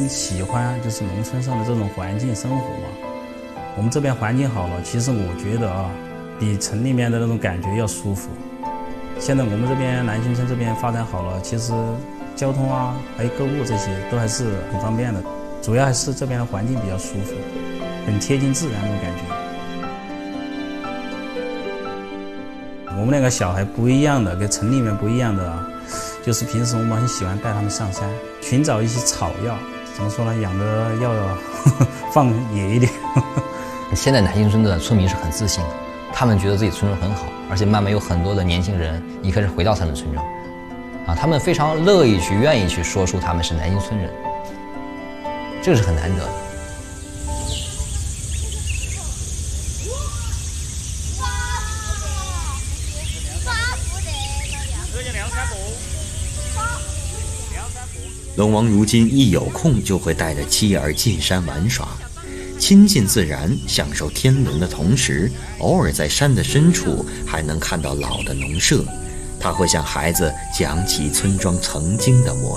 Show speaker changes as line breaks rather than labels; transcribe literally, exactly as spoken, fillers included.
很喜欢就是农村上的这种环境生活嘛。我们这边环境好了，其实我觉得啊，比城里面的那种感觉要舒服。现在我们这边南京村这边发展好了，其实交通啊，还有购物这些都还是很方便的。主要还是这边的环境比较舒服，很贴近自然那种感觉。我们那个小孩不一样的，跟城里面不一样的，就是平时我们很喜欢带他们上山，寻找一些草药，怎么说呢，养的要放野一点。
现在南京村的村民是很自信的，他们觉得自己村庄很好，而且慢慢有很多的年轻人一开始回到他们村庄，啊，他们非常乐意去、愿意去说出他们是南京村人，这个是很难得的。
龙王如今一有空就会带着妻儿进山玩耍，亲近自然，享受天伦的同时，偶尔在山的深处还能看到老的农舍，他会向孩子讲起村庄曾经的模样。